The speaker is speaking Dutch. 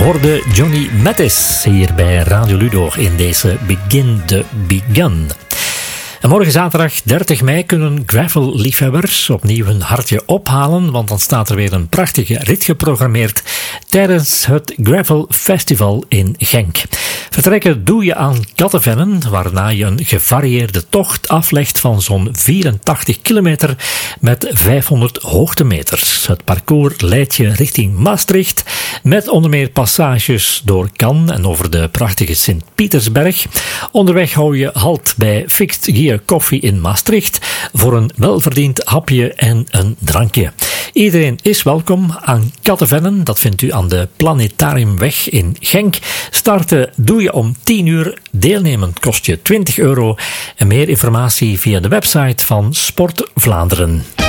hoorde Johnny Matthis hier bij Radio Ludo in deze Begin the Begun. En morgen zaterdag 30 mei kunnen gravel-liefhebbers opnieuw hun hartje ophalen, want dan staat er weer een prachtige rit geprogrammeerd tijdens het Gravel Festival in Genk. Vertrekken doe je aan Kattenvennen, waarna je een gevarieerde tocht aflegt van zo'n 84 kilometer met 500 hoogtemeters. Het parcours leidt je richting Maastricht, met onder meer passages door Cannes en over de prachtige Sint-Pietersberg. Onderweg hou je halt bij Fixed Gear Koffie in Maastricht voor een welverdiend hapje en een drankje. Iedereen is welkom aan Kattenvennen, dat vindt u aan de Planetariumweg in Genk. Starten doe je om 10 uur, deelnemen kost je €20 en meer informatie via de website van Sport Vlaanderen.